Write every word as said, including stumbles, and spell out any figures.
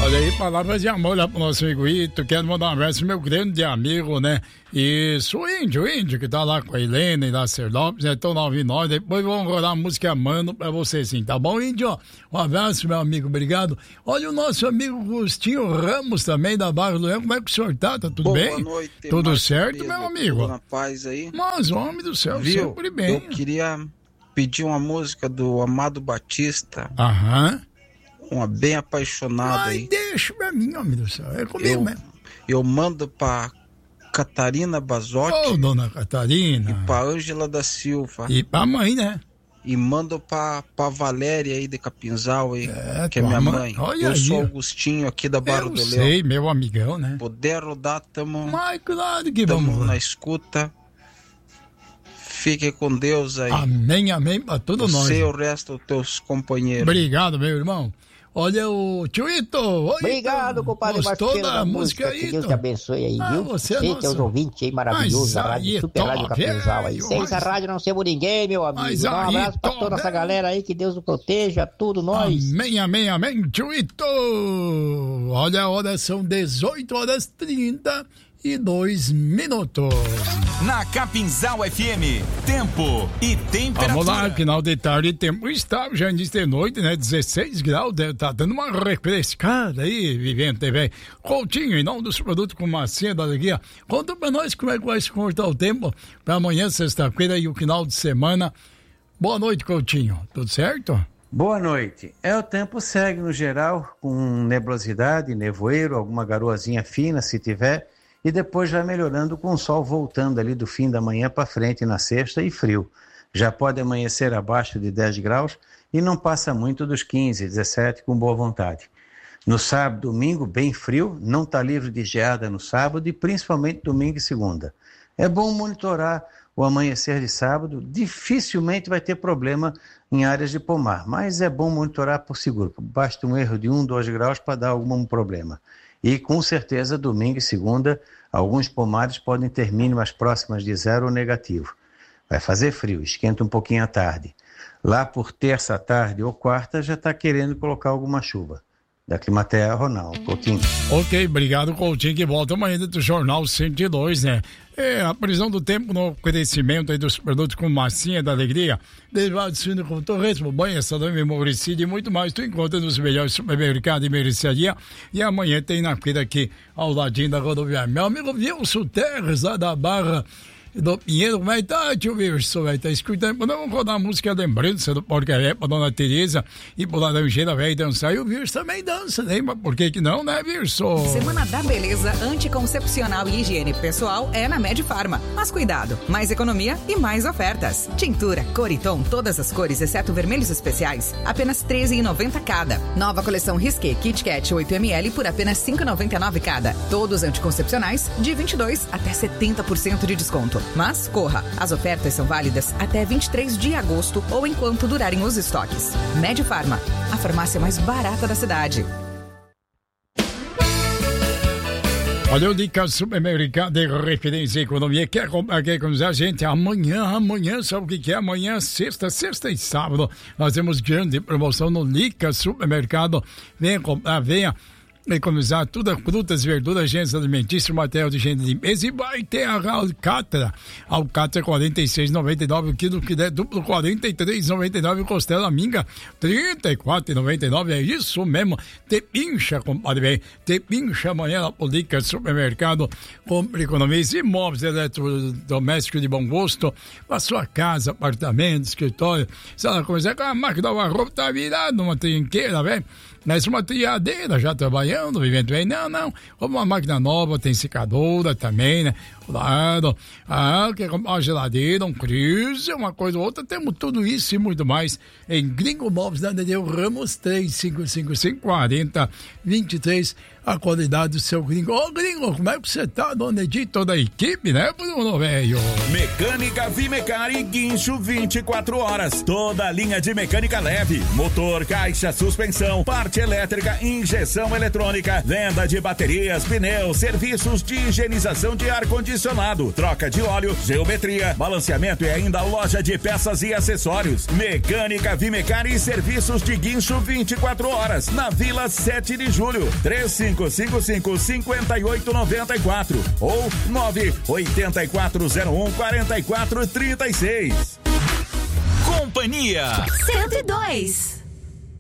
Olha aí, palavras de amor lá pro nosso amigo Ito. Quero mandar um abraço pro meu grande amigo, né? Isso, o Índio, o Índio, que tá lá com a Helena e da Ser Lopes, né? Estão lá ouvindo nós. Depois vamos rodar a música Mano pra você, sim, tá bom, Índio? Um abraço, meu amigo, obrigado. Olha o nosso amigo Agostinho Ramos também, da Barra do Leão. Como é que o senhor tá? Tá tudo Boa bem? Boa noite. Tudo Marcos certo, Pedro, meu amigo? Tudo na paz aí. Mas, homem do céu, Viu? sempre bem. Eu queria pedir uma música do Amado Batista. Aham. Uma bem apaixonada Ai, aí. deixa pra mim, homem do céu. É comigo eu, mesmo. Eu mando pra Catarina Basotti. Ô, oh, dona Catarina. E pra Ângela da Silva. E pra mãe, né? E mando pra, pra Valéria aí de Capinzal aí, é, que é minha mãe. Olha eu aí. sou Augustinho aqui da Barra eu do Leão. Eu sei, meu amigão, né? Puder rodar, tamo, Mas claro que tamo vamos na escuta. Fique com Deus aí. Amém, amém pra todos nós. Você e o resto dos teus companheiros. Obrigado, meu irmão. Olha o tio Ito. Obrigado, compadre. Gostou da música aí? Que Deus te abençoe aí, ah, viu? Você é Sei nosso... que é os ouvintes aí maravilhosos da rádio, Super Rádio Capinzal aí. Sem essa rádio não somos ninguém, meu amigo. Mas Dá um aí, abraço pra toda essa galera aí, que Deus nos proteja, tudo nós. Amém, amém, amém, tio Ito. Olha a hora, são dezoito horas e trinta e dois minutos. Na Capinzal F M, tempo e temperatura. Vamos lá, final de tarde, tempo estável, já início de noite, né? dezesseis graus, tá dando uma refrescada aí, vivendo T V. Coutinho, em nome dos produtos com macia da alegria, conta pra nós como é que vai se comportar o tempo pra amanhã, sexta-feira e o final de semana. Boa noite, Coutinho, tudo certo? Boa noite. É, o tempo segue no geral, com nebulosidade, nevoeiro, alguma garoazinha fina se tiver, e depois vai melhorando com o sol voltando ali do fim da manhã para frente na sexta e frio. Já pode amanhecer abaixo de dez graus e não passa muito dos quinze, dezessete com boa vontade. No sábado, domingo, bem frio, não está livre de geada no sábado e principalmente domingo e segunda. É bom monitorar o amanhecer de sábado, dificilmente vai ter problema em áreas de pomar, mas é bom monitorar por seguro. Basta um erro de um, dois graus para dar algum problema. E com certeza, domingo e segunda, alguns pomares podem ter mínimas próximas de zero ou negativo. Vai fazer frio, esquenta um pouquinho à tarde. Lá por terça à tarde ou quarta já está querendo colocar alguma chuva. Da Climatea, Ronaldo Coutinho. Ok, obrigado, Coutinho, que volta amanhã do Jornal cento e dois, né? É, a previsão do tempo no crescimento aí dos produtos com massinha da alegria, derivados de com torresmo, banha, salame, memoricídio e muito mais. Tu encontra nos melhores supermercados e mercearia. E amanhã tem na feira aqui, ao ladinho da rodoviária. Meu amigo Wilson Terres, lá da Barra do Pinheiro, como é que tá, tio Wilson? Vai estar escutando. Vamos rodar a música Lembrança do Porcaré pra Dona Tereza e pro Laranjeira Velha dançar. E o Wilson também dança, né? Mas por que que não, né, Wilson? Semana da Beleza Anticoncepcional e Higiene Pessoal é na Medifarma. Mas cuidado, mais economia e mais ofertas. Tintura, Coriton, todas as cores, exceto vermelhos especiais, apenas treze reais e noventa centavos cada. Nova coleção Risqué Kit Kat oito mililitros por apenas cinco reais e noventa e nove centavos cada. Todos anticoncepcionais de vinte e dois por cento até setenta por cento de desconto. Mas corra, as ofertas são válidas até vinte e três de agosto ou enquanto durarem os estoques. Medifarma, a farmácia mais barata da cidade. Olha o Dica Supermercado de Referência e Economia. Quer comprar, quer economizar? Gente, amanhã, amanhã, sabe o que que é? Amanhã, sexta, sexta e sábado, nós temos grande promoção no Dica Supermercado. Venha comprar, venha economizar tudo, frutas, verduras, gêneros alimentícios, material de higiene de limpeza, e vai ter a alcatra. Alcatra quarenta e seis reais e noventa e nove centavos o quilo, que der duplo quarenta e três reais e noventa e nove centavos, costela minga trinta e quatro reais e noventa e nove centavos. É isso mesmo. Te pincha, compadre, bem. Te pincha amanhã na Política Supermercado. Compre, economize, imóveis eletrodomésticos de bom gosto para sua casa, apartamento, escritório. Se ela começar com a máquina da roupa, tá virada numa trinqueira, velho. Nessa uma triadeira já trabalhando, vivendo bem. Não, não. Como uma máquina nova, tem secadora também, né? Claro. Ah, quer comprar uma geladeira, um crise, uma coisa ou outra. Temos tudo isso e muito mais em Gringo Móveis da Nereu Ramos três cinco cinco cinco, quarenta, vinte e três. a qualidade do seu gringo. Ô, gringo, como é que você tá, dona Edith, toda a equipe, né, Bruno, velho? Mecânica Vimecari Guincho vinte e quatro horas. Toda a linha de mecânica leve, motor, caixa, suspensão, parte elétrica, injeção eletrônica, venda de baterias, pneus, serviços de higienização de ar-condicionado, troca de óleo, geometria, balanceamento e ainda loja de peças e acessórios. Mecânica Vimecari e serviços de guincho vinte e quatro horas, na Vila sete de Julho, três cinco cinco cinco, cinco oito nove quatro ou nove oito quatro zero um quatro quatro três seis. Companhia cento e dois.